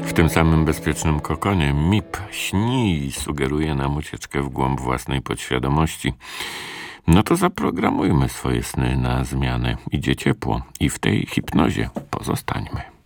W tym samym bezpiecznym kokonie MIP śni i sugeruje nam ucieczkę w głąb własnej podświadomości. No to zaprogramujmy swoje sny na zmianę. Idzie ciepło i w tej hipnozie pozostańmy.